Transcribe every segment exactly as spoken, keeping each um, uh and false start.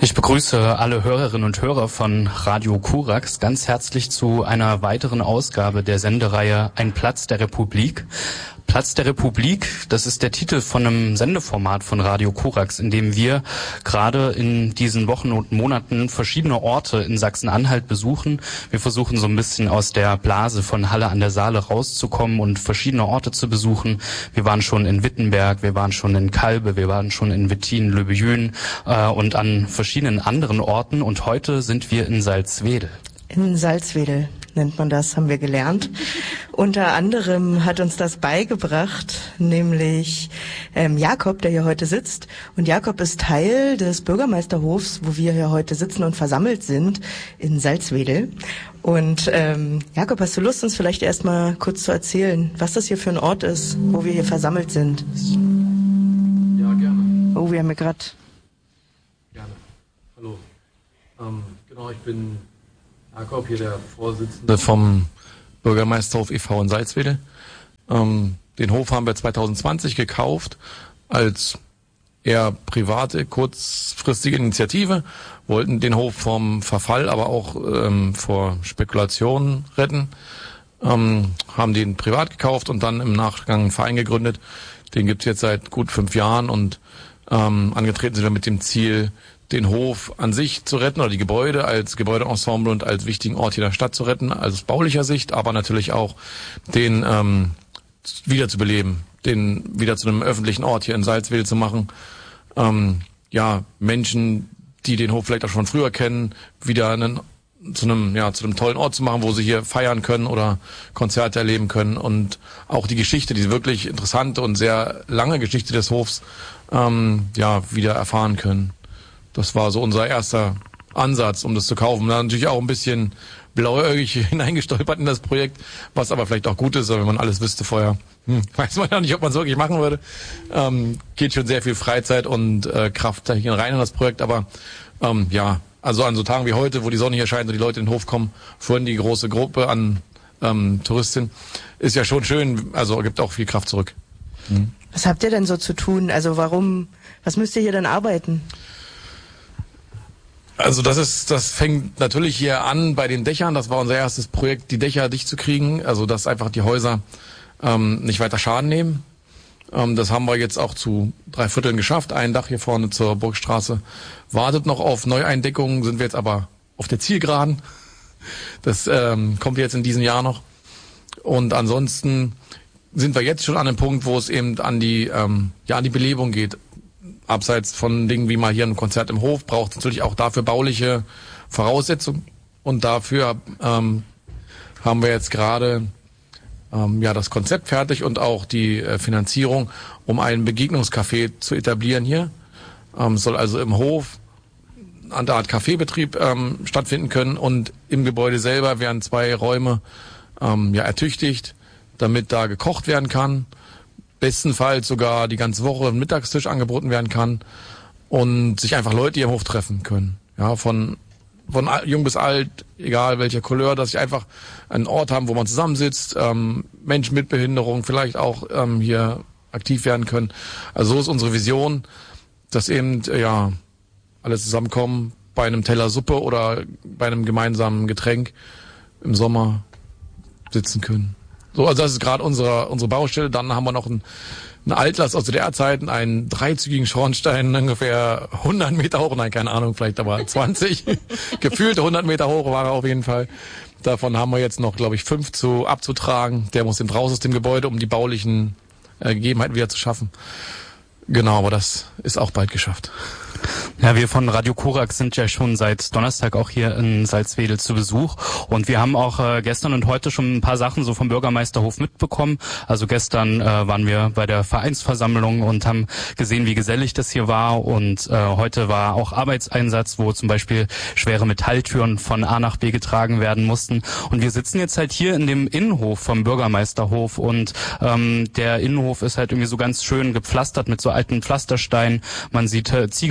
Ich begrüße alle Hörerinnen und Hörer von Radio Korax ganz herzlich zu einer weiteren Ausgabe der Sendereihe Ein Platz der Republik. Platz der Republik, das ist der Titel von einem Sendeformat von Radio Korax, in dem wir gerade in diesen Wochen und Monaten verschiedene Orte in Sachsen-Anhalt besuchen. Wir versuchen so ein bisschen aus der Blase von Halle an der Saale rauszukommen und verschiedene Orte zu besuchen. Wir waren schon in Wittenberg, wir waren schon in Kalbe, wir waren schon in Wettin, Löbejün äh, und an verschiedenen anderen Orten. Und heute sind wir in Salzwedel. In Salzwedel nennt man das, haben wir gelernt. Unter anderem hat uns das beigebracht, nämlich ähm, Jakob, der hier heute sitzt. Und Jakob ist Teil des Bürgermeisterhofs, wo wir hier heute sitzen und versammelt sind, in Salzwedel. Und ähm, Jakob, hast du Lust, uns vielleicht erstmal kurz zu erzählen, was das hier für ein Ort ist, wo wir hier versammelt sind? Ja, gerne. Oh, wir haben hier gerade... Gerne. Hallo. Ähm, genau, ich bin Jakob, hier der Vorsitzende vom Bürgermeisterhof e V in Salzwedel. Ähm, den Hof haben wir zwanzig zwanzig gekauft als eher private, kurzfristige Initiative, wollten den Hof vom Verfall, aber auch ähm, vor Spekulationen retten, ähm, haben den privat gekauft und dann im Nachgang einen Verein gegründet. Den gibt's jetzt seit gut fünf Jahren und ähm, angetreten sind wir mit dem Ziel, den Hof an sich zu retten oder die Gebäude als Gebäudeensemble und als wichtigen Ort hier der Stadt zu retten, also aus baulicher Sicht, aber natürlich auch den ähm, wieder zu beleben, den wieder zu einem öffentlichen Ort hier in Salzwedel zu machen. Ähm, ja, Menschen, die den Hof vielleicht auch schon früher kennen, wieder einen, zu einem ja zu einem tollen Ort zu machen, wo sie hier feiern können oder Konzerte erleben können und auch die Geschichte, die wirklich interessante und sehr lange Geschichte des Hofs, ähm, ja wieder erfahren können. Das war so unser erster Ansatz, um das zu kaufen. Da natürlich auch ein bisschen blauäugig hineingestolpert in das Projekt, was aber vielleicht auch gut ist, wenn man alles wüsste vorher. Hm, weiß man ja nicht, ob man es wirklich machen würde. Ähm, geht schon sehr viel Freizeit und äh, Kraft da hier rein in das Projekt, aber ähm, ja, also an so Tagen wie heute, wo die Sonne hier scheint und die Leute in den Hof kommen, vorhin die große Gruppe an ähm, Touristinnen, ist ja schon schön, also gibt auch viel Kraft zurück. Hm. Was habt ihr denn so zu tun? Also warum, was müsst ihr hier denn arbeiten? Also das ist, das fängt natürlich hier an bei den Dächern. Das war unser erstes Projekt, die Dächer dicht zu kriegen. Also dass einfach die Häuser ähm, nicht weiter Schaden nehmen. Ähm, das haben wir jetzt auch zu drei Vierteln geschafft. Ein Dach hier vorne zur Burgstraße wartet noch auf Neueindeckungen. Sind wir jetzt aber auf der Zielgeraden. Das ähm, kommt jetzt in diesem Jahr noch. Und ansonsten sind wir jetzt schon an einem Punkt, wo es eben an die ähm, ja an die Belebung geht. Abseits von Dingen wie mal hier ein Konzert im Hof, braucht es natürlich auch dafür bauliche Voraussetzungen. Und dafür ähm, haben wir jetzt gerade ähm, ja das Konzept fertig und auch die äh, Finanzierung, um ein Begegnungscafé zu etablieren hier. Ähm, soll also im Hof eine Art Kaffeebetrieb ähm, stattfinden können und im Gebäude selber werden zwei Räume ähm, ja ertüchtigt, damit da gekocht werden kann. Bestenfalls sogar die ganze Woche ein Mittagstisch angeboten werden kann und sich einfach Leute hier im Hof treffen können. Ja, von von jung bis alt, egal welcher Couleur, dass sie einfach einen Ort haben, wo man zusammensitzt, ähm, Menschen mit Behinderung vielleicht auch ähm, hier aktiv werden können. Also so ist unsere Vision, dass eben ja alle zusammenkommen bei einem Teller Suppe oder bei einem gemeinsamen Getränk im Sommer sitzen können. So, also das ist gerade unsere unsere Baustelle. Dann haben wir noch einen, einen Altlast aus D D R-Zeiten, einen dreizügigen Schornstein, ungefähr hundert Meter hoch. Nein, keine Ahnung, vielleicht aber zwanzig. Gefühlte hundert Meter hoch war er auf jeden Fall. Davon haben wir jetzt noch, glaube ich, fünf zu abzutragen. Der muss eben raus aus dem Gebäude, um die baulichen äh, Gegebenheiten wieder zu schaffen. Genau, aber das ist auch bald geschafft. Ja, wir von Radio Korax sind ja schon seit Donnerstag auch hier in Salzwedel zu Besuch und wir haben auch äh, gestern und heute schon ein paar Sachen so vom Bürgermeisterhof mitbekommen. Also gestern äh, waren wir bei der Vereinsversammlung und haben gesehen, wie gesellig das hier war und äh, heute war auch Arbeitseinsatz, wo zum Beispiel schwere Metalltüren von A nach B getragen werden mussten und wir sitzen jetzt halt hier in dem Innenhof vom Bürgermeisterhof und ähm, der Innenhof ist halt irgendwie so ganz schön gepflastert mit so alten Pflastersteinen. Man sieht äh, Ziegelsteine, man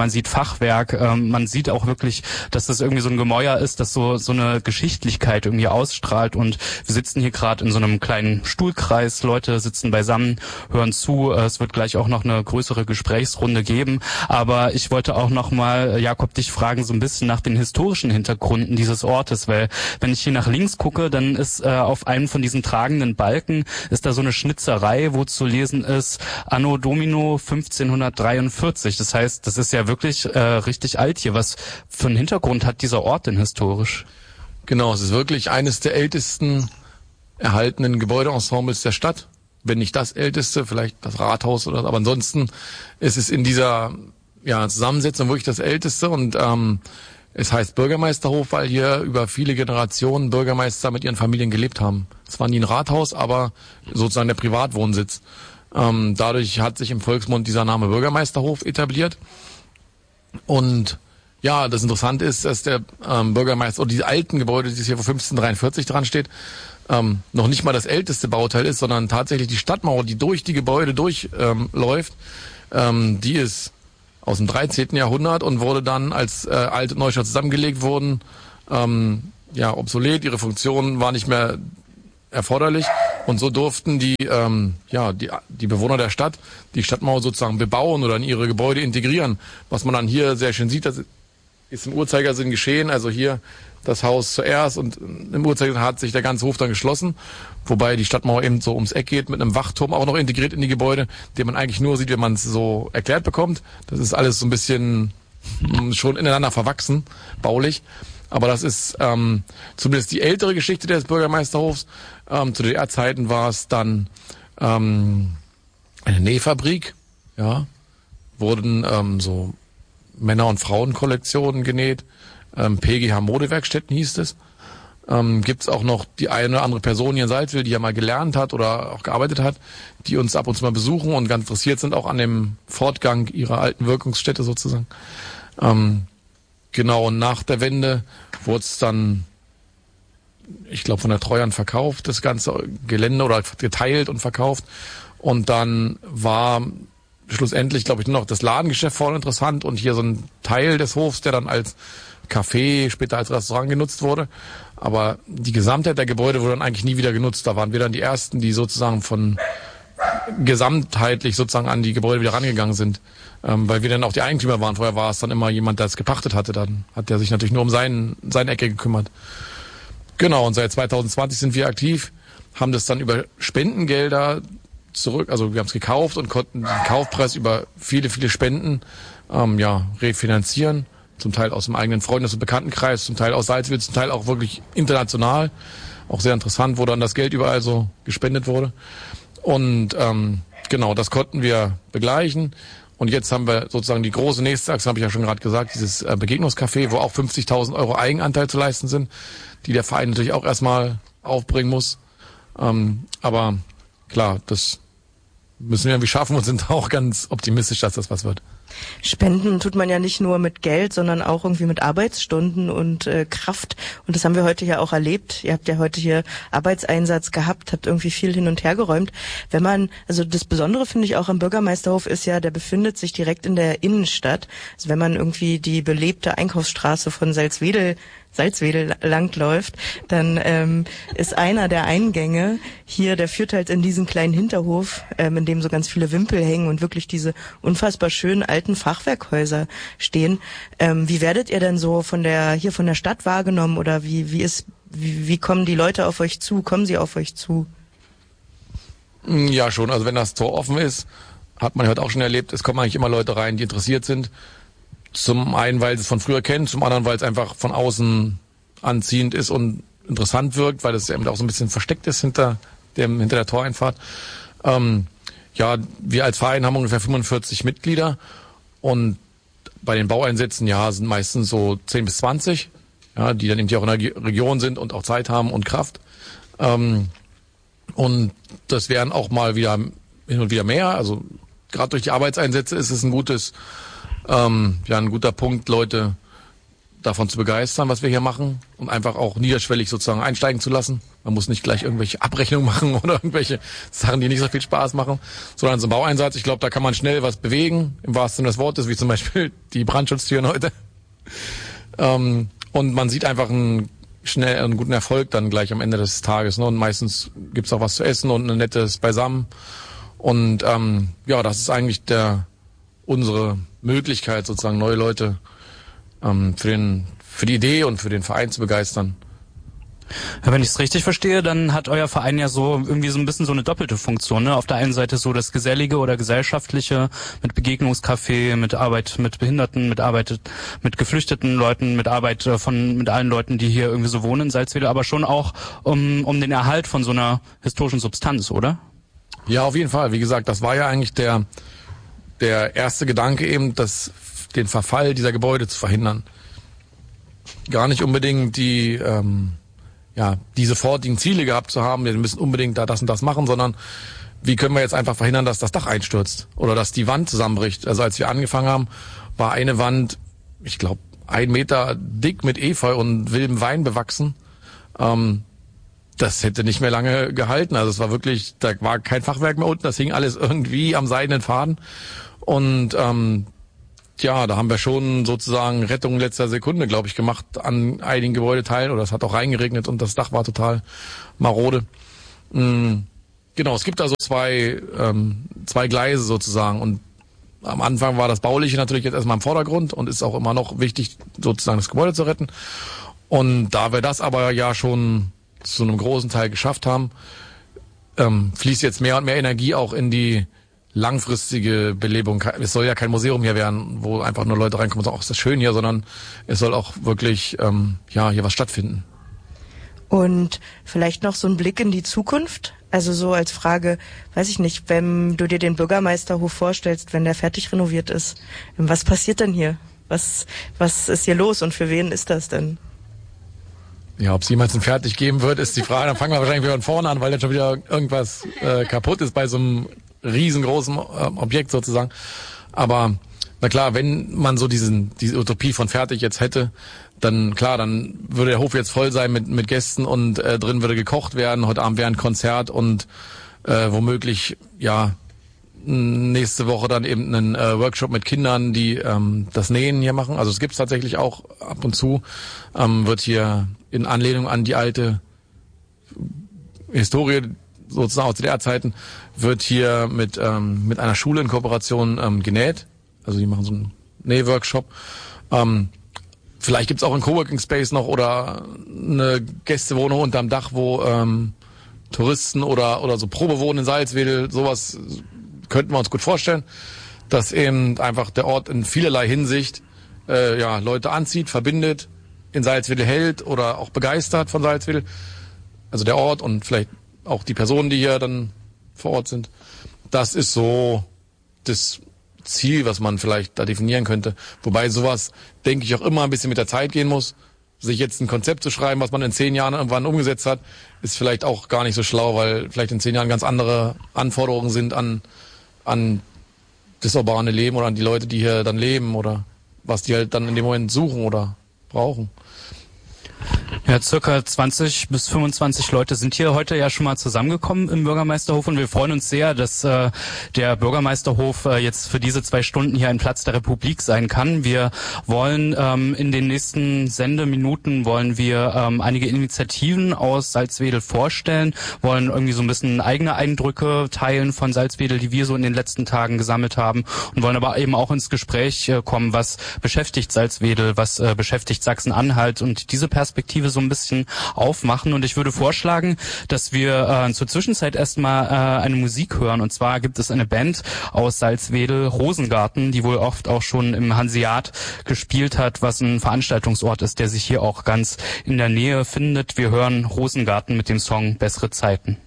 man sieht Fachwerk, ähm, man sieht auch wirklich, dass das irgendwie so ein Gemäuer ist, das so so eine Geschichtlichkeit irgendwie ausstrahlt. Und wir sitzen hier gerade in so einem kleinen Stuhlkreis, Leute sitzen beisammen, hören zu. Es wird gleich auch noch eine größere Gesprächsrunde geben. Aber ich wollte auch noch mal, Jakob, dich fragen so ein bisschen nach den historischen Hintergründen dieses Ortes, weil wenn ich hier nach links gucke, dann ist äh, auf einem von diesen tragenden Balken ist da so eine Schnitzerei, wo zu lesen ist Anno Domino fünfzehnhundertdreiundvierzig. Das heißt, das ist ja wirklich äh, richtig alt hier. Was für einen Hintergrund hat dieser Ort denn historisch? Genau, es ist wirklich eines der ältesten erhaltenen Gebäudeensembles der Stadt. Wenn nicht das älteste, vielleicht das Rathaus oder so. Aber ansonsten ist es in dieser ja, Zusammensetzung wirklich das älteste. Und ähm, es heißt Bürgermeisterhof, weil hier über viele Generationen Bürgermeister mit ihren Familien gelebt haben. Es war nie ein Rathaus, aber sozusagen der Privatwohnsitz. Ähm, dadurch hat sich im Volksmund dieser Name Bürgermeisterhof etabliert. Und ja, das Interessante ist, dass der ähm, Bürgermeister, oder die alten Gebäude, die hier vor fünfzehnhundertdreiundvierzig dran steht, ähm, noch nicht mal das älteste Bauteil ist, sondern tatsächlich die Stadtmauer, die durch die Gebäude durchläuft, ähm, ähm, die ist aus dem dreizehnten Jahrhundert und wurde dann, als äh, Alt- und Neustadt zusammengelegt wurden, ähm, ja, obsolet, ihre Funktion war nicht mehr erforderlich und so durften die ähm, ja die die Bewohner der Stadt die Stadtmauer sozusagen bebauen oder in ihre Gebäude integrieren, was man dann hier sehr schön sieht. Das ist im Uhrzeigersinn geschehen, also hier das Haus zuerst und im Uhrzeigersinn hat sich der ganze Hof dann geschlossen, wobei die Stadtmauer eben so ums Eck geht mit einem Wachturm auch noch integriert in die Gebäude, den man eigentlich nur sieht, wenn man es so erklärt bekommt. Das ist alles so ein bisschen schon ineinander verwachsen, baulich. Aber das ist ähm, zumindest die ältere Geschichte des Bürgermeisterhofs. Ähm, zu D D R-Zeiten war es dann ähm, eine Nähfabrik, ja, wurden ähm, so Männer- und Frauenkollektionen genäht. Ähm, P G H Modewerkstätten hieß es. Ähm, Gibt es auch noch die eine oder andere Person hier in Salzwedel, die ja mal gelernt hat oder auch gearbeitet hat, die uns ab und zu mal besuchen und ganz interessiert sind auch an dem Fortgang ihrer alten Wirkungsstätte sozusagen. Ähm, genau, und nach der Wende wurde es dann, ich glaube, von der Treuhand verkauft, das ganze Gelände, oder geteilt und verkauft. Und dann war schlussendlich, glaube ich, nur noch das Ladengeschäft vorne interessant und hier so ein Teil des Hofs, der dann als Café, später als Restaurant genutzt wurde. Aber die Gesamtheit der Gebäude wurde dann eigentlich nie wieder genutzt. Da waren wir dann die Ersten, die sozusagen von gesamtheitlich sozusagen an die Gebäude wieder rangegangen sind. Ähm, weil wir dann auch die Eigentümer waren. Vorher war es dann immer jemand, der es gepachtet hatte. Dann hat der sich natürlich nur um seinen, seine Ecke gekümmert. Genau, und seit zweitausendzwanzig sind wir aktiv, haben das dann über Spendengelder zurück, also wir haben es gekauft und konnten den Kaufpreis über viele, viele Spenden ähm, ja refinanzieren. Zum Teil aus dem eigenen Freundes- und Bekanntenkreis, zum Teil aus Salzwedel, zum Teil auch wirklich international. Auch sehr interessant, wo dann das Geld überall so gespendet wurde. Und ähm, genau, das konnten wir begleichen. Und jetzt haben wir sozusagen die große nächste Achse, habe ich ja schon gerade gesagt, dieses äh, Begegnungscafé, wo auch fünfzigtausend Euro Eigenanteil zu leisten sind, die der Verein natürlich auch erstmal aufbringen muss. Ähm, aber klar, das müssen wir irgendwie schaffen und sind auch ganz optimistisch, dass das was wird. Spenden tut man ja nicht nur mit Geld, sondern auch irgendwie mit Arbeitsstunden und äh, Kraft. Und das haben wir heute ja auch erlebt. Ihr habt ja heute hier Arbeitseinsatz gehabt, habt irgendwie viel hin und her geräumt. Wenn man, also das Besondere finde ich auch am Bürgermeisterhof ist ja, der befindet sich direkt in der Innenstadt. Also wenn man irgendwie die belebte Einkaufsstraße von Salzwedel Salzwedel langläuft, dann ähm, ist einer der Eingänge hier, der führt halt in diesen kleinen Hinterhof, ähm, in dem so ganz viele Wimpel hängen und wirklich diese unfassbar schönen alten Fachwerkhäuser stehen. Ähm, wie werdet ihr denn so von der hier von der Stadt wahrgenommen oder wie wie ist wie, wie kommen die Leute auf euch zu? Kommen sie auf euch zu? Ja, schon. Also wenn das Tor offen ist, hat man heute auch schon erlebt, es kommen eigentlich immer Leute rein, die interessiert sind. Zum einen, weil sie es von früher kennen, zum anderen, weil es einfach von außen anziehend ist und interessant wirkt, weil es eben auch so ein bisschen versteckt ist hinter dem hinter der Toreinfahrt. Ähm, ja, wir als Verein haben ungefähr fünfundvierzig Mitglieder und bei den Baueinsätzen, ja, sind meistens so zehn bis zwanzig, ja, die dann eben auch in der Region sind und auch Zeit haben und Kraft. Ähm, und das wären auch mal wieder hin und wieder mehr. Also gerade durch die Arbeitseinsätze ist es ein gutes Ähm, ja, ein guter Punkt, Leute davon zu begeistern, was wir hier machen und einfach auch niederschwellig sozusagen einsteigen zu lassen. Man muss nicht gleich irgendwelche Abrechnungen machen oder irgendwelche Sachen, die nicht so viel Spaß machen, sondern so ein Baueinsatz. Ich glaube, da kann man schnell was bewegen, im wahrsten Sinne des Wortes, wie zum Beispiel die Brandschutztüren heute. Ähm, und man sieht einfach einen schnell einen guten Erfolg dann gleich am Ende des Tages. Ne? Und meistens gibt's auch was zu essen und ein nettes Beisammen. Und ähm, ja, das ist eigentlich der unsere Möglichkeit, sozusagen neue Leute ähm, für den für die Idee und für den Verein zu begeistern. Ja, wenn ich es richtig verstehe, dann hat euer Verein ja so irgendwie so ein bisschen so eine doppelte Funktion. Ne? Auf der einen Seite so das Gesellige oder Gesellschaftliche mit Begegnungscafé, mit Arbeit mit Behinderten, mit Arbeit mit geflüchteten Leuten, mit Arbeit von mit allen Leuten, die hier irgendwie so wohnen in Salzwedel, aber schon auch um, um den Erhalt von so einer historischen Substanz, oder? Ja, auf jeden Fall. Wie gesagt, das war ja eigentlich der der erste Gedanke eben, das, den Verfall dieser Gebäude zu verhindern. Gar nicht unbedingt die ähm, ja, die sofortigen Ziele gehabt zu haben, wir müssen unbedingt da das und das machen, sondern wie können wir jetzt einfach verhindern, dass das Dach einstürzt oder dass die Wand zusammenbricht. Also als wir angefangen haben, war eine Wand, ich glaube, ein Meter dick mit Efeu und wildem Wein bewachsen. Ähm, das hätte nicht mehr lange gehalten. Also es war wirklich, da war kein Fachwerk mehr unten, das hing alles irgendwie am seidenen Faden. Und ähm, ja, da haben wir schon sozusagen Rettung in letzter Sekunde, glaube ich, gemacht an einigen Gebäudeteilen. Oder es hat auch reingeregnet und das Dach war total marode. Mhm. Genau, es gibt also zwei ähm, zwei Gleise sozusagen. Und am Anfang war das Bauliche natürlich jetzt erstmal im Vordergrund und ist auch immer noch wichtig, sozusagen das Gebäude zu retten. Und da wir das aber ja schon zu einem großen Teil geschafft haben, ähm, fließt jetzt mehr und mehr Energie auch in die langfristige Belebung. Es soll ja kein Museum hier werden, wo einfach nur Leute reinkommen und sagen, ach, ist das schön hier, sondern es soll auch wirklich ähm, ja hier was stattfinden. Und vielleicht noch so ein Blick in die Zukunft. Also so als Frage, weiß ich nicht, wenn du dir den Bürgermeisterhof vorstellst, wenn der fertig renoviert ist, was passiert denn hier? Was was ist hier los und für wen ist das denn? Ja, ob es jemals ein fertig geben wird, ist die Frage. Dann fangen wir wahrscheinlich wieder von vorne an, weil dann schon wieder irgendwas äh, kaputt ist bei so einem riesengroßen äh, Objekt sozusagen. Aber na klar, wenn man so diesen diese Utopie von fertig jetzt hätte, dann klar, dann würde der Hof jetzt voll sein mit mit Gästen und äh, drin würde gekocht werden. Heute Abend wäre ein Konzert und äh, womöglich ja nächste Woche dann eben einen äh, Workshop mit Kindern, die ähm, das Nähen hier machen. Also es gibt's tatsächlich auch ab und zu. Ähm, wird hier in Anlehnung an die alte Historie sozusagen aus D D R-Zeiten, wird hier mit ähm, mit einer Schule in Kooperation ähm, genäht. Also die machen so einen Nähworkshop. Ähm, vielleicht gibt's auch einen Coworking Space noch oder eine Gästewohnung unterm Dach, wo ähm, Touristen oder oder so Probewohnen in Salzwedel, sowas könnten wir uns gut vorstellen, dass eben einfach der Ort in vielerlei Hinsicht äh, ja Leute anzieht, verbindet, in Salzwedel hält oder auch begeistert von Salzwedel. Also der Ort und vielleicht auch die Personen, die hier dann vor Ort sind. Das ist so das Ziel, was man vielleicht da definieren könnte. Wobei sowas, denke ich, auch immer ein bisschen mit der Zeit gehen muss. Sich jetzt ein Konzept zu schreiben, was man in zehn Jahren irgendwann umgesetzt hat, ist vielleicht auch gar nicht so schlau, weil vielleicht in zehn Jahren ganz andere Anforderungen sind an an das urbane Leben oder an die Leute, die hier dann leben oder was die halt dann in dem Moment suchen oder brauchen. Ja, circa zwanzig bis fünfundzwanzig Leute sind hier heute ja schon mal zusammengekommen im Bürgermeisterhof und wir freuen uns sehr, dass äh, der Bürgermeisterhof äh, jetzt für diese zwei Stunden hier ein Platz der Republik sein kann. Wir wollen ähm, in den nächsten Sendeminuten wollen wir ähm, einige Initiativen aus Salzwedel vorstellen, wollen irgendwie so ein bisschen eigene Eindrücke teilen von Salzwedel, die wir so in den letzten Tagen gesammelt haben und wollen aber eben auch ins Gespräch äh, kommen, was beschäftigt Salzwedel, was äh, beschäftigt Sachsen-Anhalt und diese Perspektive so ein bisschen aufmachen. Und ich würde vorschlagen, dass wir äh, zur Zwischenzeit erstmal äh, eine Musik hören. Und zwar gibt es eine Band aus Salzwedel, Rosengarten, die wohl oft auch schon im Hanseat gespielt hat, was ein Veranstaltungsort ist, der sich hier auch ganz in der Nähe findet. Wir hören Rosengarten mit dem Song Bessere Zeiten.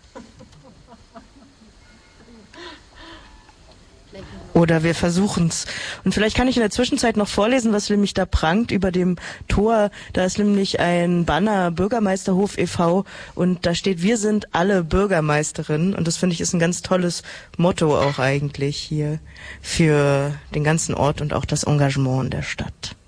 Oder wir versuchen's. Und vielleicht kann ich in der Zwischenzeit noch vorlesen, was nämlich da prangt über dem Tor. Da ist nämlich ein Banner Bürgermeisterhof e V und da steht, wir sind alle Bürgermeisterinnen. Und das finde ich ist ein ganz tolles Motto auch eigentlich hier für den ganzen Ort und auch das Engagement in der Stadt.